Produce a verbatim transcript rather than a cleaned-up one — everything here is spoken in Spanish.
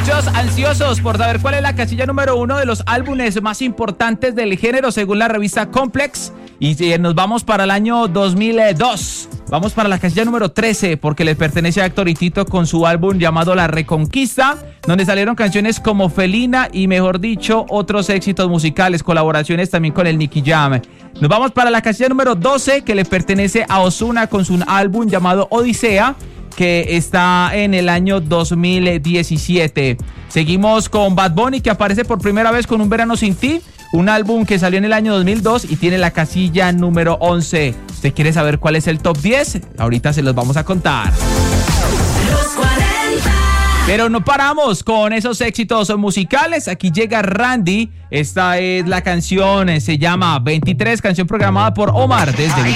Muchos ansiosos por saber cuál es la casilla número uno de los álbumes más importantes del género según la revista Complex. Y nos vamos para el año dos mil dos. Vamos para la casilla número trece porque les pertenece a Héctor y Tito con su álbum llamado La Reconquista, donde salieron canciones como Felina y, mejor dicho, otros éxitos musicales, colaboraciones también con el Nicky Jam. Nos vamos para la casilla número doce que le pertenece a Ozuna con su álbum llamado Odisea, que está en el año dos mil diecisiete. Seguimos con Bad Bunny, que aparece por primera vez con Un Verano Sin Ti, un álbum que salió en el año dos mil dos y tiene la casilla número once. ¿Usted quiere saber cuál es el top diez? Ahorita se los vamos a contar. Los cuarenta. Pero no paramos con esos éxitos musicales. Aquí llega Randy. Esta es la canción, se llama veintitrés, canción programada por Omar desde